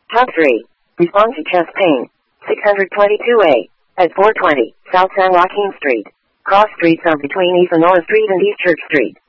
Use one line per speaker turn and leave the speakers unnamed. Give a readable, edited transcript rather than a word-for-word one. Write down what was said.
Top 3. Respond to chest pain. 622A. At 420, South San Joaquin Street. Cross streets are between East Sonora Street and East Church Street.